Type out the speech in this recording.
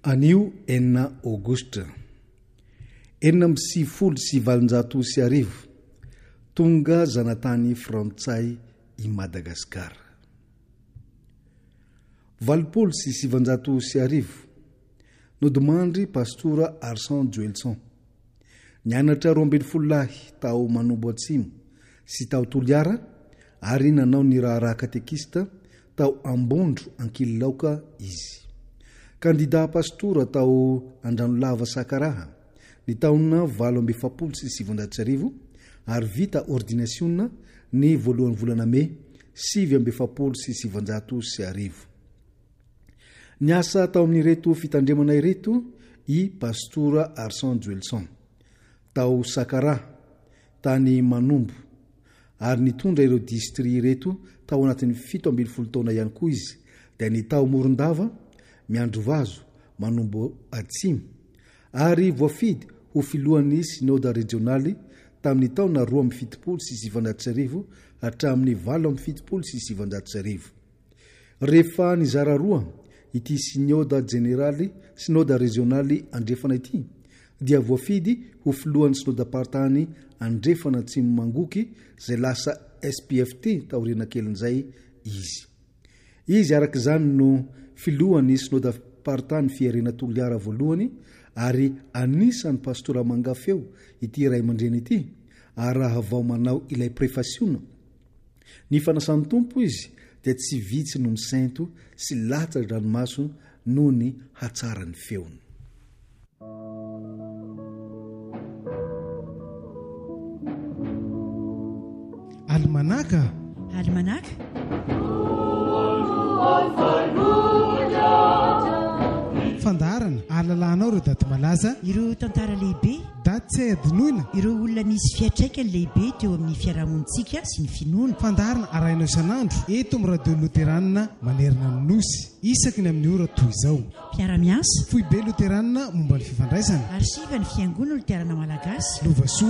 Anio 4 Aogositra 1970 tonga zanatany Frantsay I Madagasikara. 1970 nodimandry pastora Arsène Joelson nianatra 12 lahy tao Manombo Atsimo sy tao Toliara ary nanao ny raharaha katekista tao Ambondro Ankilaoka izy. Kandida pastora tao Andranolava Sakaraha ny taona 1770 ary vita ordinationna ny voalohan'ny volana May 1770. Niasa tao amin'ireto fitandremana ireto I pastora Arsène Joelson tao Sakaraha tany Manombo ary nitondra ireo distri ireto tao anatin'ny 17 taona ihany koa izy, dia ny tao Morondava, Miandrovazo, Manombo Atsimo ary voafidy ho filohan'ny synode regionaly tamin'ny taona 1770 hatramin'ny 1770. Rehefa nizara roa ity synode generaly synode regionaly andrefana ity dia voafidy ho filohan'ny synode partany andrefana Atsimo Mangoky zay lasa SPFT taorina kelin'izay izy. Izy araka izany no filohan'ny synode partany fiarena Toliara voalohany ary anisan'ny pastora mangafeo ity ray aman-dreny ity ary raha vao manao ilay prefasiona ny fanasan'ny tompo izy dia tsy vitsy no misainto sy latsa ranomaso noho ny hatsarany feony. Almanaka fandarana ahalalànao ireo daty malaza, ireo tantara lehibe, daty tsy hay adinoina, ireo olona misy fiatraikany lehibe teo amin'ny fiarahamonitsika sy ny finoana. Fandarana arahinao isan'andro eto amin'ny radio Loterana manerana ny nosy isaky ny amin'ny ora toy izao. Mpiara-miasa Foibe Loterana momba ny fifandraisana, arsiva ny fiangonana Loterana Malagasy, Lovasoa